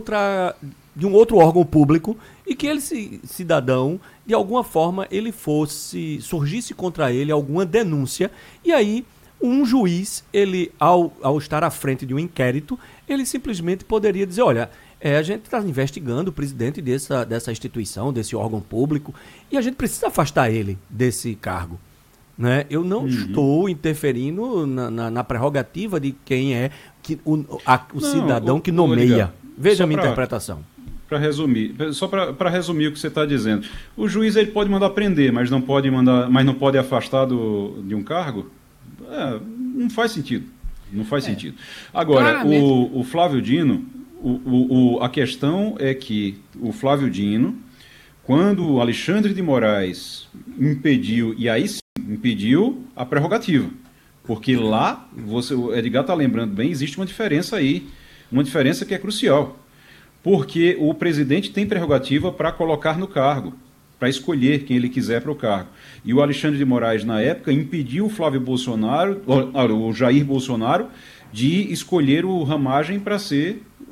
outro órgão público e que esse cidadão, de alguma forma, surgisse contra ele alguma denúncia, e aí um juiz, ele ao estar à frente de um inquérito, ele simplesmente poderia dizer: olha, a gente está investigando o presidente dessa instituição, desse órgão público, e a gente precisa afastar ele desse cargo. Né? Eu não estou interferindo na prerrogativa de quem é o cidadão que nomeia. Veja a minha interpretação. Para resumir, só para resumir o que você está dizendo, o juiz ele pode mandar prender, mas não pode afastar de um cargo? Não faz sentido. Não faz sentido. Agora, o Flávio Dino, a questão é que o Flávio Dino, quando o Alexandre de Moraes impediu, e aí sim, impediu a prerrogativa, porque lá, o Edgar está lembrando bem, existe uma diferença aí, uma diferença que é crucial, porque o presidente tem prerrogativa para colocar no cargo, para escolher quem ele quiser para o cargo, e o Alexandre de Moraes, na época, impediu o Jair Bolsonaro, de escolher o Ramagem para ser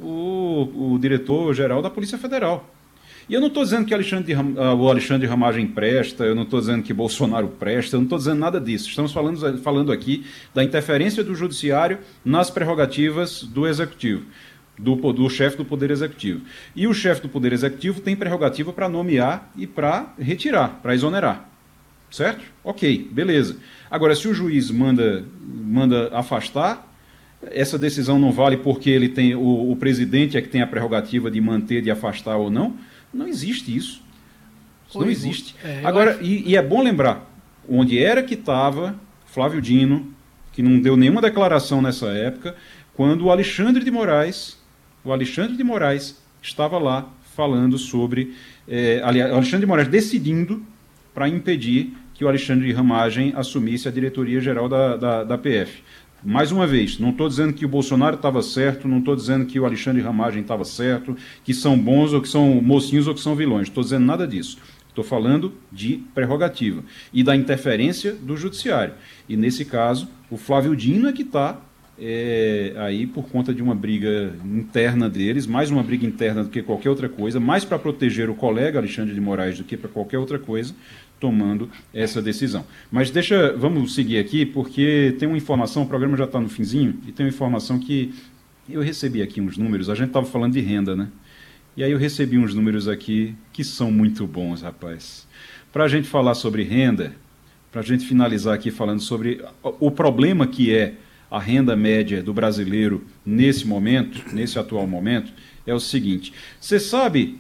o diretor-geral da Polícia Federal. E eu não estou dizendo que o Alexandre Ramagem presta, eu não estou dizendo que Bolsonaro presta, eu não estou dizendo nada disso. Estamos falando aqui da interferência do Judiciário nas prerrogativas do Executivo, do chefe do Poder Executivo. E o chefe do Poder Executivo tem prerrogativa para nomear e para retirar, para exonerar. Certo? Ok, beleza. Agora, se o juiz manda afastar, essa decisão não vale porque ele tem o presidente é que tem a prerrogativa de manter, de afastar ou não. Não existe isso. Isso não existe. Agora, e é bom lembrar onde era que estava Flávio Dino, que não deu nenhuma declaração nessa época, quando o Alexandre de Moraes estava lá falando sobre... o Alexandre de Moraes decidindo para impedir que o Alexandre de Ramagem assumisse a diretoria-geral da PF. Mais uma vez, não estou dizendo que o Bolsonaro estava certo, não estou dizendo que o Alexandre de Ramagem estava certo, que são bons ou que são mocinhos ou que são vilões. Não estou dizendo nada disso. Estou falando de prerrogativa e da interferência do Judiciário. E, nesse caso, o Flávio Dino é que está aí por conta de uma briga interna deles, mais uma briga interna do que qualquer outra coisa, mais para proteger o colega Alexandre de Moraes do que para qualquer outra coisa, tomando essa decisão. Mas vamos seguir aqui, porque tem uma informação, o programa já está no finzinho, e tem uma informação que eu recebi aqui uns números, a gente estava falando de renda, né? E aí eu recebi uns números aqui que são muito bons, rapaz. Para a gente falar sobre renda, para a gente finalizar aqui falando sobre o problema que é a renda média do brasileiro nesse atual momento, é o seguinte, você sabe...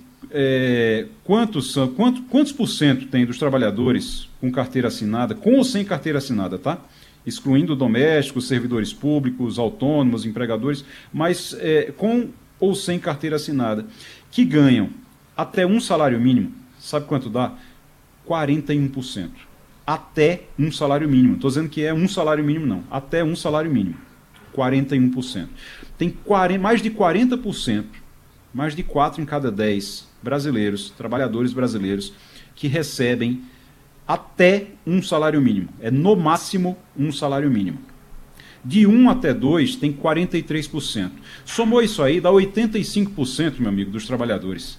quantos por cento tem dos trabalhadores com carteira assinada, com ou sem carteira assinada, tá? Excluindo domésticos, servidores públicos, autônomos, empregadores, mas com ou sem carteira assinada, que ganham até um salário mínimo, sabe quanto dá? 41%. Até um salário mínimo. Estou dizendo que é um salário mínimo, não. Até um salário mínimo. 41%. Tem mais de 40%, mais de 4 em cada 10 brasileiros, trabalhadores brasileiros, que recebem até um salário mínimo. É no máximo um salário mínimo. De 1 até 2 tem 43%. Somou isso aí, dá 85%, meu amigo, dos trabalhadores.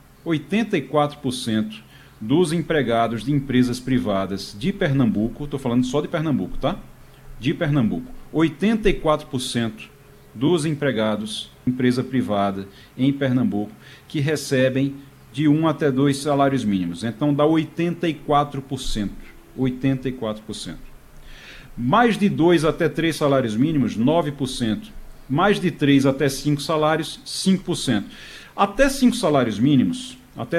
84% dos empregados de empresas privadas de Pernambuco, estou falando só de Pernambuco, tá? De Pernambuco. 84% dos empregados de empresa privada em Pernambuco que recebem de 1 até 2 salários mínimos. Então dá 84%. 84%. Mais de 2 até 3 salários mínimos, 9%. Mais de 3 até 5 salários, 5%. Até 5 salários mínimos,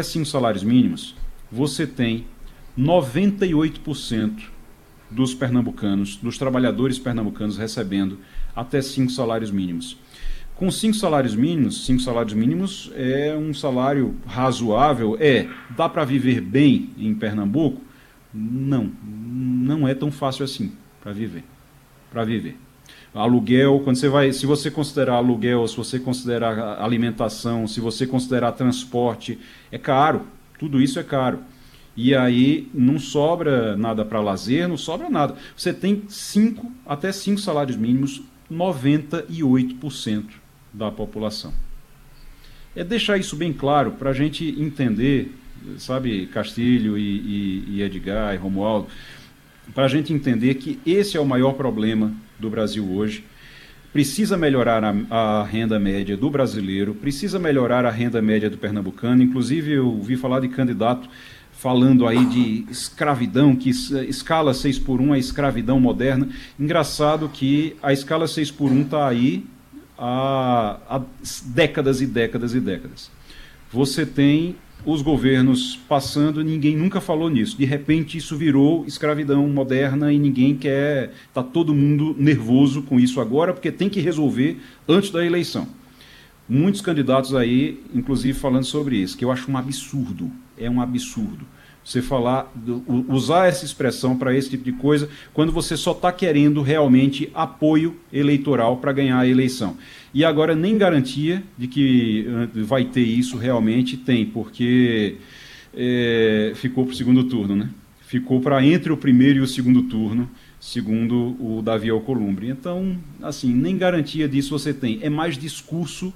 você tem 98% dos pernambucanos, dos trabalhadores pernambucanos recebendo até 5 salários mínimos. Com 5 salários mínimos é um salário razoável, dá para viver bem em Pernambuco? Não é tão fácil assim para viver. Aluguel, se você considerar aluguel, se você considerar alimentação, se você considerar transporte, é caro, tudo isso é caro. E aí não sobra nada para lazer, não sobra nada. Você tem até 5 salários mínimos, 98% da população. É deixar isso bem claro para a gente entender, sabe, Castilho e Edgar e Romualdo, para a gente entender que esse é o maior problema do Brasil hoje. Precisa melhorar a renda média do brasileiro, precisa melhorar a renda média do pernambucano. Inclusive, eu ouvi falar de candidato falando aí de escravidão, que escala 6x1 é escravidão moderna. Engraçado que a escala 6x1 está aí há décadas e décadas e décadas. Você tem os governos passando, ninguém nunca falou nisso. De repente isso virou escravidão moderna e ninguém quer... Está todo mundo nervoso com isso agora, porque tem que resolver antes da eleição. Muitos candidatos aí, inclusive, falando sobre isso, que eu acho um absurdo. É um absurdo. Você usar essa expressão para esse tipo de coisa, quando você só está querendo realmente apoio eleitoral para ganhar a eleição. E agora nem garantia de que vai ter isso realmente tem, porque ficou para o segundo turno, né? Ficou para entre o primeiro e o segundo turno, segundo o Davi Alcolumbre. Então, assim, nem garantia disso você tem. É mais discurso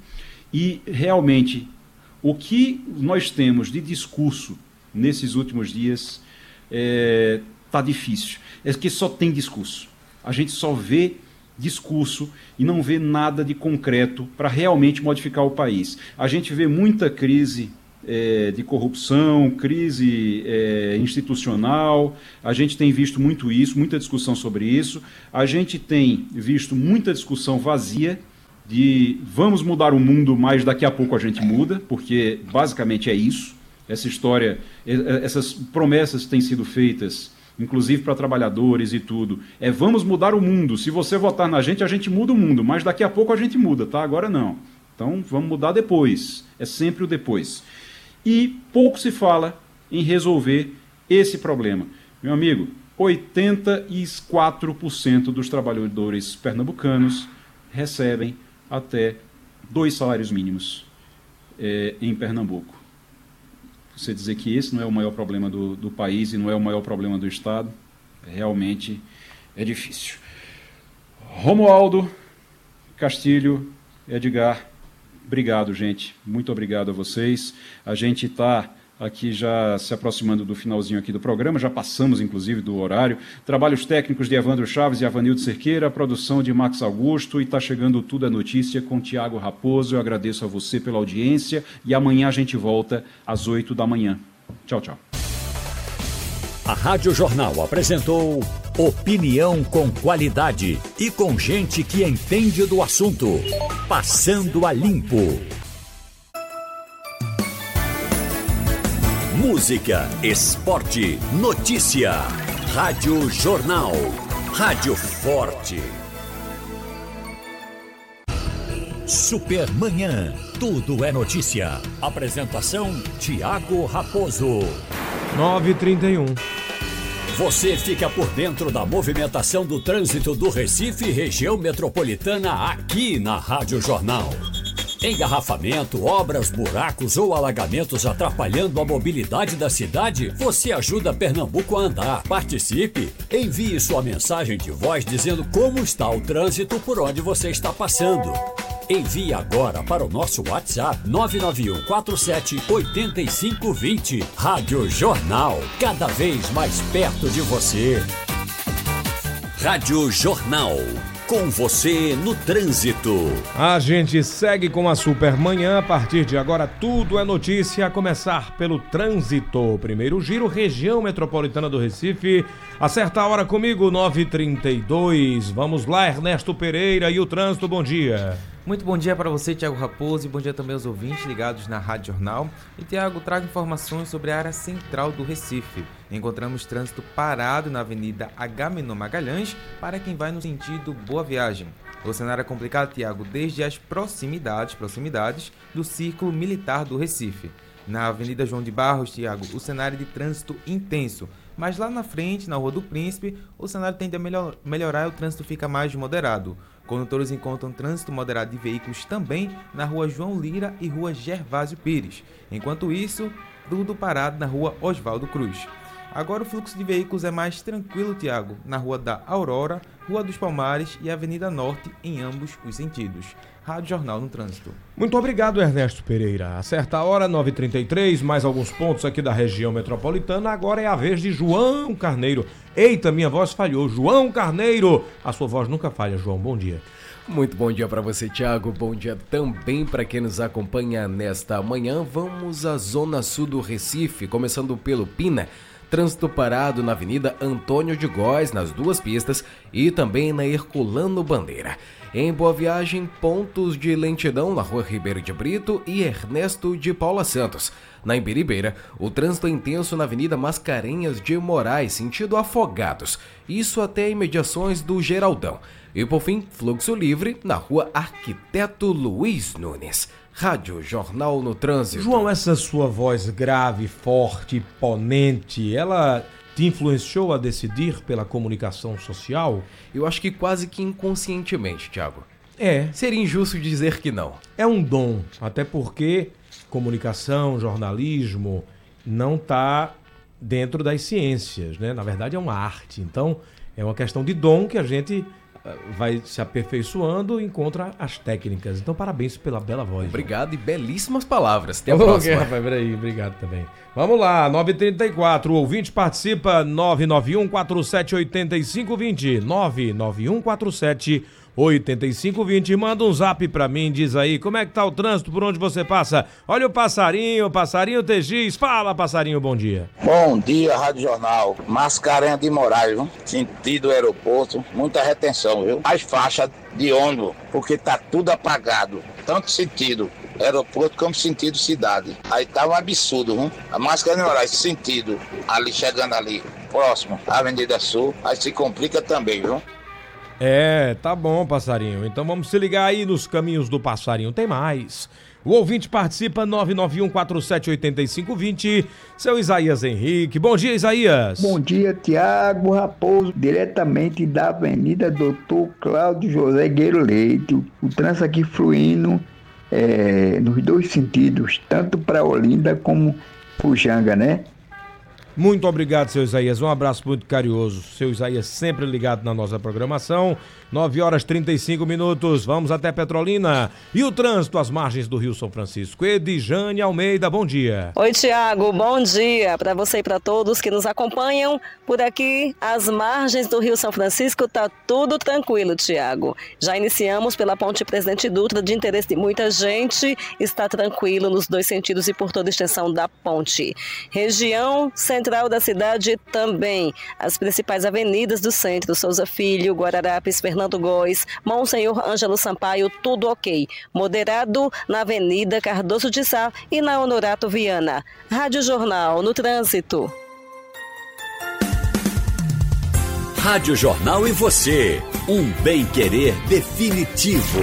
E, realmente, o que nós temos de discurso nesses últimos dias está difícil. É que só tem discurso. A gente só vê discurso e não vê nada de concreto para realmente modificar o país. A gente vê muita crise de corrupção, crise institucional, a gente tem visto muito isso, muita discussão sobre isso, a gente tem visto muita discussão vazia de vamos mudar o mundo, mas daqui a pouco a gente muda, porque basicamente é isso, essa história, essas promessas têm sido feitas, inclusive para trabalhadores e tudo, vamos mudar o mundo, se você votar na gente, a gente muda o mundo, mas daqui a pouco a gente muda, tá? Agora não. Então vamos mudar depois, é sempre o depois. E pouco se fala em resolver esse problema. Meu amigo, 84% dos trabalhadores pernambucanos recebem até 2 salários mínimos em Pernambuco. Você dizer que esse não é o maior problema do país e não é o maior problema do Estado, realmente é difícil. Romualdo, Castilho, Edgar, obrigado, gente. Muito obrigado a vocês. A gente está aqui já se aproximando do finalzinho aqui do programa, já passamos, inclusive, do horário. Trabalhos técnicos de Evandro Chaves e Avanildo Cerqueira, produção de Max Augusto, e está chegando Tudo é Notícia com Tiago Raposo. Eu agradeço a você pela audiência e amanhã a gente volta às 8 da manhã. Tchau, tchau. A Rádio Jornal apresentou opinião com qualidade e com gente que entende do assunto. Passando a Limpo. Música, esporte, notícia. Rádio Jornal. Rádio Forte. Supermanhã. Tudo é notícia. Apresentação: Tiago Raposo. 9h31. Você fica por dentro da movimentação do trânsito do Recife e região metropolitana aqui na Rádio Jornal. Engarrafamento, obras, buracos ou alagamentos atrapalhando a mobilidade da cidade? Você ajuda Pernambuco a andar. Participe! Envie sua mensagem de voz dizendo como está o trânsito por onde você está passando. Envie agora para o nosso WhatsApp 991 47 85 20. Rádio Jornal, cada vez mais perto de você. Rádio Jornal, com você no trânsito. A gente segue com a Supermanhã. A partir de agora, tudo é notícia, a começar pelo trânsito. Primeiro giro, região metropolitana do Recife. Acerta a hora comigo, 9h32. Vamos lá, Ernesto Pereira e o trânsito, bom dia. Muito bom dia para você, Tiago Raposo, e bom dia também aos ouvintes ligados na Rádio Jornal. E Tiago, trago informações sobre a área central do Recife. Encontramos trânsito parado na Avenida Agamenon Magalhães para quem vai no sentido Boa Viagem. O cenário é complicado, Tiago, desde as proximidades do Círculo Militar do Recife. Na Avenida João de Barros, Tiago, o cenário de trânsito intenso. Mas lá na frente, na Rua do Príncipe, o cenário tende a melhorar e o trânsito fica mais moderado. Condutores encontram trânsito moderado de veículos também na Rua João Lira e Rua Gervásio Pires. Enquanto isso, tudo parado na Rua Oswaldo Cruz. Agora o fluxo de veículos é mais tranquilo, Tiago, na Rua da Aurora, Rua dos Palmares e Avenida Norte, em ambos os sentidos. Rádio Jornal no Trânsito. Muito obrigado, Ernesto Pereira. Acerta a hora, 9h33, mais alguns pontos aqui da região metropolitana. Agora é a vez de João Carneiro. Eita, minha voz falhou. João Carneiro. A sua voz nunca falha, João. Bom dia. Muito bom dia para você, Tiago. Bom dia também para quem nos acompanha nesta manhã. Vamos à zona sul do Recife, começando pelo Pina. Trânsito parado na Avenida Antônio de Góes, nas duas pistas, e também na Herculano Bandeira. Em Boa Viagem, pontos de lentidão na Rua Ribeiro de Brito e Ernesto de Paula Santos. Na Imbiribeira, o trânsito é intenso na Avenida Mascarenhas de Moraes, sentido Afogados. Isso até imediações do Geraldão. E por fim, fluxo livre na Rua Arquiteto Luiz Nunes. Rádio Jornal no Trânsito. João, essa sua voz grave, forte, imponente, ela te influenciou a decidir pela comunicação social? Eu acho que quase que inconscientemente, Tiago. É. Seria injusto dizer que não. É um dom, até porque comunicação, jornalismo não está dentro das ciências, né? Na verdade é uma arte, então é uma questão de dom que a gente vai se aperfeiçoando e encontra as técnicas. Então, parabéns pela bela voz. Obrigado e belíssimas palavras. Até a próxima. Rapaz, peraí, obrigado também. Vamos lá, 9h34, o ouvinte participa, 991478520, 991478520. Manda um zap pra mim, diz aí, como é que tá o trânsito, por onde você passa? Olha o passarinho TX, fala passarinho, bom dia. Bom dia, Rádio Jornal. Mascarenhas de Moraes, viu? Sentido aeroporto, muita retenção, viu? As faixas de ônibus, porque tá tudo apagado, tanto sentido aeroporto como sentido cidade. Aí tá um absurdo, viu? A Mascarenhas de Moraes, sentido ali, chegando ali, próximo à Avenida Sul, aí se complica também, viu? Tá bom, passarinho. Então vamos se ligar aí nos caminhos do passarinho. Tem mais. O ouvinte participa, 991478520. Seu Isaías Henrique. Bom dia, Isaías. Bom dia, Tiago Raposo, diretamente da Avenida Doutor Cláudio José Gueiro Leite. O trânsito aqui fluindo nos dois sentidos, tanto para Olinda como Pujanga, né? Muito obrigado, seu Isaías. Um abraço muito carinhoso. Seu Isaías sempre ligado na nossa programação. 9h35. Vamos até Petrolina. E o trânsito às margens do Rio São Francisco. Edjane Almeida, bom dia. Oi, Tiago. Bom dia para você e para todos que nos acompanham. Por aqui, às margens do Rio São Francisco, tá tudo tranquilo, Tiago. Já iniciamos pela Ponte Presidente Dutra, de interesse de muita gente. Está tranquilo nos dois sentidos e por toda a extensão da ponte. Região central da cidade também. As principais avenidas do centro, Souza Filho, Guararapes, Fernando Góes, Monsenhor Ângelo Sampaio, tudo ok. Moderado na Avenida Cardoso de Sá e na Honorato Viana. Rádio Jornal no trânsito. Rádio Jornal e você, um bem-querer definitivo.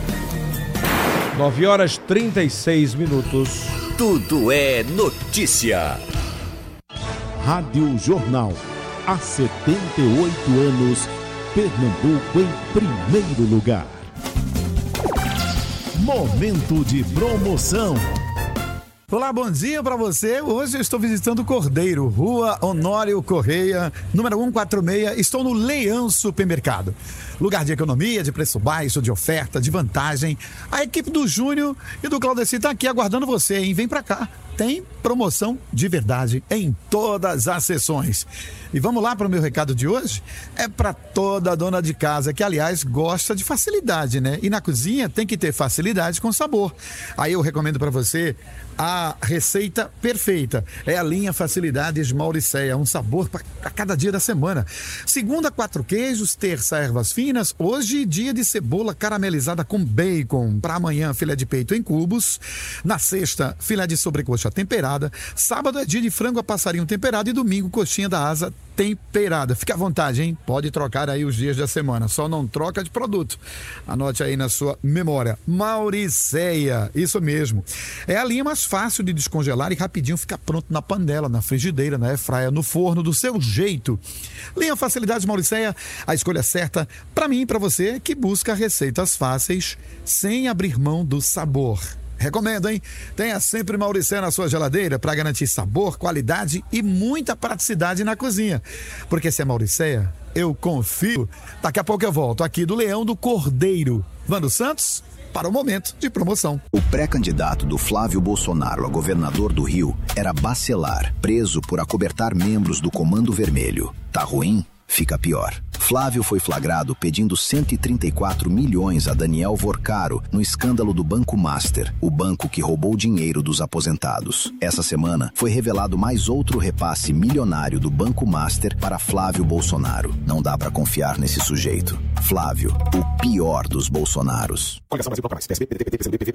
9h36. Tudo é notícia. Rádio Jornal. Há 78 anos, Pernambuco em primeiro lugar. Momento de promoção. Olá, bom dia para você. Hoje eu estou visitando o Cordeiro, Rua Honório Correia, número 146. Estou no Leão Supermercado. Lugar de economia, de preço baixo, de oferta, de vantagem. A equipe do Júnior e do Claudeci está aqui aguardando você, hein? Vem para cá. Tem promoção de verdade em todas as sessões. E vamos lá para o meu recado de hoje? É para toda dona de casa que, aliás, gosta de facilidade, né? E na cozinha tem que ter facilidade com sabor. Aí eu recomendo para você a receita perfeita. É a linha Facilidades Mauricéia, um sabor para cada dia da semana. Segunda, 4 queijos, terça, ervas finas. Hoje, dia de cebola caramelizada com bacon. Para amanhã, filé de peito em cubos. Na sexta, filé de sobrecoxa temperada. Sábado é dia de frango a passarinho temperado e domingo, coxinha da asa temperada. Fique à vontade, hein? Pode trocar aí os dias da semana, só não troca de produto. Anote aí na sua memória. Mauricéia, isso mesmo. É a linha mais fácil de descongelar e rapidinho fica pronto na panela, na frigideira, na airfryer, no forno, do seu jeito. Linha Facilidades Mauricéia, a escolha certa para mim e para você que busca receitas fáceis sem abrir mão do sabor. Recomendo, hein? Tenha sempre Mauricéia na sua geladeira para garantir sabor, qualidade e muita praticidade na cozinha. Porque se é Mauricéia, eu confio. Daqui a pouco eu volto aqui do Leão do Cordeiro. Vando Santos, para o momento de promoção. O pré-candidato do Flávio Bolsonaro a governador do Rio era Bacelar, preso por acobertar membros do Comando Vermelho. Tá ruim? Fica pior. Flávio foi flagrado pedindo 134 milhões a Daniel Vorcaro no escândalo do Banco Master, o banco que roubou dinheiro dos aposentados. Essa semana foi revelado mais outro repasse milionário do Banco Master para Flávio Bolsonaro. Não dá pra confiar nesse sujeito. Flávio, o pior dos Bolsonaros. Coligação Brasil Bloco Mais, PSB, PDT, PT, PCdoB, PV,